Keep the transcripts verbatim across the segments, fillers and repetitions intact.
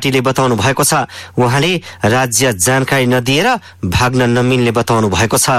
पार्टीले बताउनु भएको छ। उहाँले राज्य जानकारी नदिएर भाग्न नमिल्ने बताउनु भएको छ।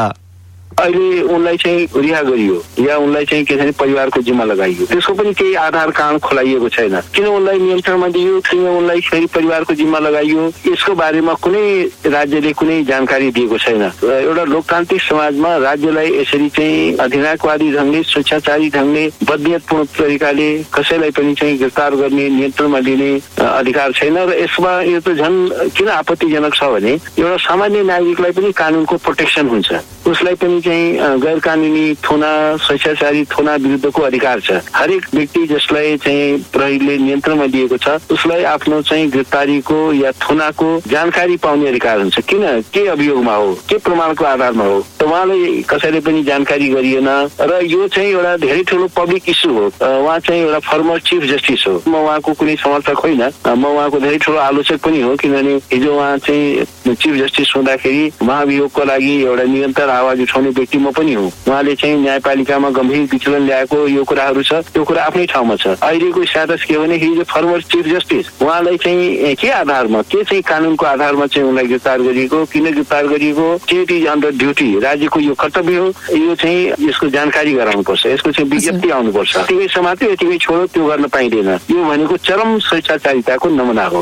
अहिले उनलाई चाहिँ रिहा गरियो या उनलाई चाहिँ के छ परिवारको जिम्मा लगाइयो, त्यसको पनि केही आधार कारण खोलाइएको छैन। किन उनलाई नियन्त्रणमा दियो, किन उनलाई फेरि परिवारको जिम्मा लगाइयो, यसको बारेमा कुनै राज्यले कुनै जानकारी दिएको छैन। एउटा लोकतान्त्रिक समाजमा राज्यलाई यसरी चाहिँ अधिनायकवादी ढङ्गले, स्वेच्छाचारी ढङ्गले, बदनियतपूर्ण तरिकाले कसैलाई पनि चाहिँ गिरफ्तार गर्ने, नियन्त्रणमा लिने अधिकार छैन। र यसमा यो त झन् किन आपत्तिजनक छ भने एउटा सामान्य नागरिकलाई पनि कानुनको प्रोटेक्सन हुन्छ, उसलाई पनि चाहिँ गैर कानुनी थुना, स्वेच्छाचारी थुना विरुद्धको अधिकार छ। हरेक व्यक्ति जसलाई चाहिँ प्रहरीले नियन्त्रणमा लिएको छ उसलाई आफ्नो चाहिँ गिरफ्तारीको या थुनाको जानकारी पाउने अधिकार हुन्छ। किन, के अभियोगमा हो, के प्रमाणको आधारमा हो, त उहाँलाई कसैले पनि जानकारी गरिएन। र यो चाहिँ एउटा धेरै ठुलो पब्लिक इस्यु हो। उहाँ चाहिँ एउटा फर्मर चिफ जस्टिस हो, म उहाँको कुनै समर्थक होइन, म उहाँको धेरै ठुलो आलोचक पनि हो। किनभने हिजो उहाँ चाहिँ चिफ जस्टिस हुँदाखेरि महाभियोगको लागि एउटा निरन्तर आवाज उठाउने व्यक्ति म पनि हुँ। उहाँले चाहिँ न्यायपालिकामा गम्भीर विचलन ल्याएको यो कुराहरू छ, त्यो कुरा आफ्नै ठाउँमा छ। अहिलेको स्ट्याटस के भने हिजो फर्मर चिफ जस्टिस उहाँलाई चाहिँ के आधारमा, के चाहिँ कानुनको आधारमा चाहिँ उनलाई गिरफ्तार गरिएको, किन गिरफ्तार गरिएको, के इट इज अन्डर ड्युटी, राज्यको यो कर्तव्य हो, यो चाहिँ यसको जानकारी गराउनुपर्छ, यसको चाहिँ विज्ञप्ति आउनुपर्छ। यतिकै समात्यो, यतिकै छोडो, त्यो गर्न पाइँदैन। यो भनेको चरम स्वेच्छाचारिताको नमुना हो।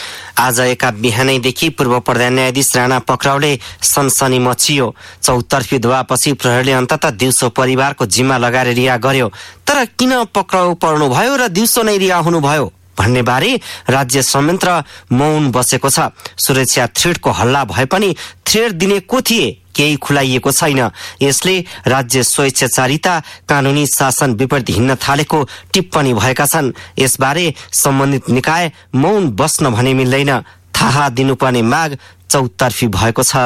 आज एका बिहानैदेखि पूर्व प्रधान न्यायाधीश राणा पक्राउले सनसनी मचियो। चौतर्फी दबावपछि प्रहरीले अन्ततः दिउँसो परिवारको जिम्मा लगाएर रिहा गर्यो। तर किन पक्राउ पर्नुभयो र दिउँसो नै रिहा हुनुभयो भन्ने बारे राज्य संयन्त्र मौन बसेको छ। सुरक्षा थ्रेडको हल्ला भए पनि थ्रेड दिने को थिए केही खुलाइएको छैन। यसले राज्य स्वेच्छाचारिता, कानूनी शासन विपरीत हिँड्न थालेको टिप्पणी भएका छन्। यसबारे सम्बन्धित निकाय मौन बस्न भने मिल्दैन। थाहा दिनुपर्ने माग चौतर्फी भएको छ।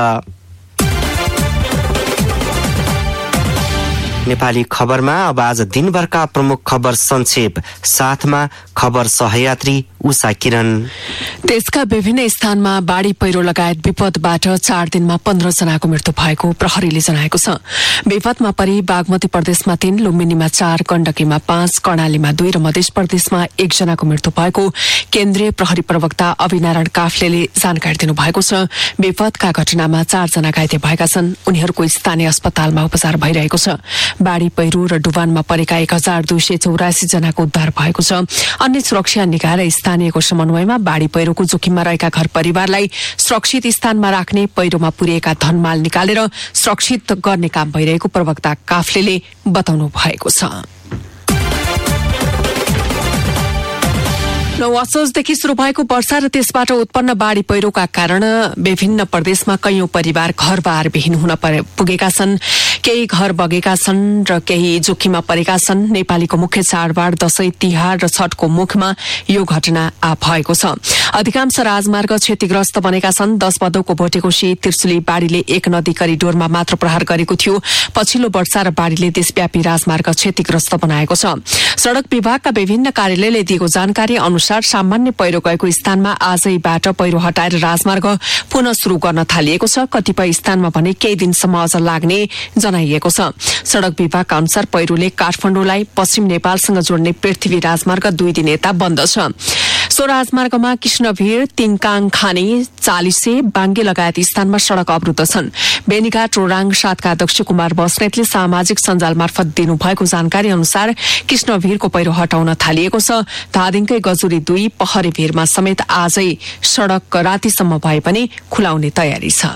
नेपाली खबरमा अब आज दिनभरका प्रमुख खबर संक्षेप साथमा खबर सहयात्री उषा किरण। देशका विभिन्न स्थानमा बाढ़ी पहिरो लगायत विपदबाट चार दिनमा पन्ध्र जनाको मृत्यु भएको प्रहरीले जनाएको छ। विपदमा परि बागमती प्रदेशमा तीन, लुम्बिनीमा चार, गण्डकीमा पाँच, कर्णालीमा दुई र मध्य प्रदेशमा एकजनाको मृत्यु भएको केन्द्रीय प्रहरी प्रवक्ता अभिनारायण काफ्लेले जानकारी दिनुभएको छ। विपदका घटनामा चारजना घाइते भएका छन्। उनीहरूको स्थानीय अस्पतालमा उपचार भइरहेको छ। बाढ़ी पहिरो र डुबानमा परेका एक हजार दुई सय चौरासी जनाको उद्धार भएको छ। अन्य सुरक्षा निकाय र स्थानीयको समन्वयमा बाढ़ी पहिरोको जोखिममा रहेका घर परिवारलाई सुरक्षित स्थानमा राख्ने, पहिरोमा पुर्याएका धनमाल निकालेर सुरक्षित गर्ने काम भइरहेको प्रवक्ता काफ्लेले बताउनु भएको छ। नौ असोजदेखि शुरू भएको वर्षा र त्यसबाट उत्पन्न बाढ़ी पहिरोका कारण विभिन्न प्रदेशमा कैयौं परिवार घरबार विहीन हुन पुगेका छन्। केही घर बगेका छन् र केही जोखिममा परेका छन्। नेपालीको मुख्य चाडबाड दशैं, तिहार र छठको मुखमा यो घटना भएको छ। अधिकांश राजमार्ग क्षतिग्रस्त बनेका छन्। दश भदौको भोटेकोशी त्रिशुली बाढ़ीले एक नदी करिडोरमा मात्र प्रहार गरेको थियो। पछिल्लो वर्षा र बाढ़ीले देशव्यापी राजमार्ग क्षतिग्रस्त बनाएको छ। सड़क विभागका विभिन्न कार्यालयले दिएको जानकारी अनुसार सामान्य पहिरो गएको स्थानमा आजैबाट पहिरो हटाएर राजमार्ग पुनः शुरू गर्न थालिएको छ। कतिपय स्थानमा भने केही दिनसम्म अझ लाग्ने जनाइएको छ। सड़क विभागका अनुसार पहिरोले काठमाडौँलाई पश्चिम नेपालसँग जोड्ने पृथ्वी राजमार्ग दुई दिन यता बन्द छ। सो राजमार्गमा कृष्णभिर, तिङकाङ खानी, चालिसे, बाङ्गे लगायत स्थानमा सड़क अवरुद्ध छन्। बेनीघाट रोराङ सातका अध्यक्ष कुमार बस्नेतले सामाजिक सञ्जाल मार्फत दिनुभएको जानकारी अनुसार कृष्णभिरको पहिरो हटाउन थालिएको छ। धादिङकै गजुरी दुई, पहरे भिरमा समेत आजै सड़क रातिसम्म भए पनि खुलाउने तयारी छ।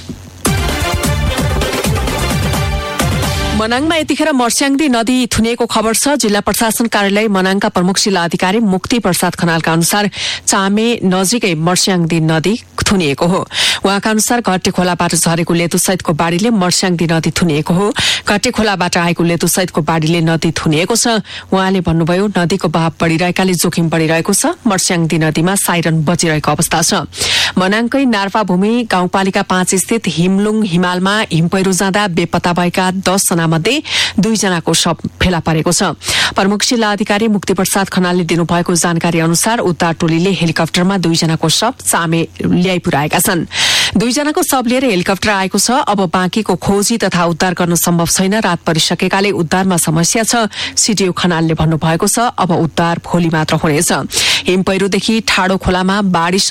मनाङमा यतिखेर मर्स्याङदी नदी थुनिएको खबर छ। जिल्ला प्रशासन कार्यालय मनाङका प्रमुख जिल्ला अधिकारी मुक्ति प्रसाद खनालका अनुसार चामे नजिकै मर्स्याङदी नदी थुनिएको हो। उहाँका अनुसार घट्टे खोलाबाट झरेको लेतुसहितको बाढ़ीले मर्स्याङदी नदी थुनिएको हो। घट्टे खोलाबाट आएको लेतुसहितको बाढ़ीले नदी थुनिएको छ। उहाँले भन्नुभयो, नदीको बहाव बढ़िरहेकाले जोखिम बढ़िरहेको छ। मर्स्याङदी नदीमा साइरन बजिरहेको अवस्था छ। मनाङकै नार्फाभूमि गाउँपालिका पाँच स्थित हिमलुङ हिमालमा हिम पहिरो जाँदा बेपत्ता भएका दस जना मध्ये दुईजनाको शव फेला परेको छ। प्रमुख जिल्ला अधिकारी मुक्ति प्रसाद खनालले दिनुभएको जानकारी अनुसार उद्धार टोलीले हेलिकप्टरमा दुईजनाको शव चामे ल्याइ पुर्याएका छन्। दुईजनाको शव लिएर हेलिकप्टर आएको छ। अब बाँकीको खोजी तथा उद्धार गर्न सम्भव छैन। रात परिसकेकाले उद्धारमा समस्या छ। सीडीओ खनालले भन्नुभएको छ, अब उद्धार भोलि मात्र हुनेछ। हिम पहिरोदेखि ठाडो खोलामा बाढ़ी